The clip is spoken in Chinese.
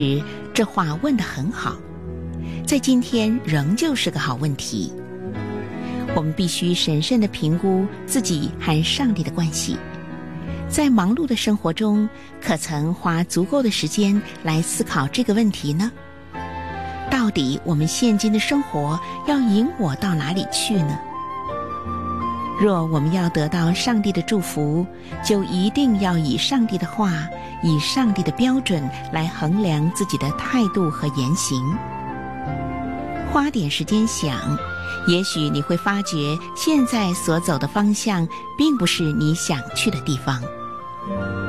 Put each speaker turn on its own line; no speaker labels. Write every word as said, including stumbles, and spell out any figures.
这话问得很好，在今天仍旧是个好问题。我们必须审慎地评估自己和上帝的关系。在忙碌的生活中，可曾花足够的时间来思考这个问题呢？到底我们现今的生活要引我到哪里去呢？若我们要得到上帝的祝福，就一定要以上帝的话，以上帝的标准来衡量自己的态度和言行。花点时间想，也许你会发觉现在所走的方向并不是你想去的地方。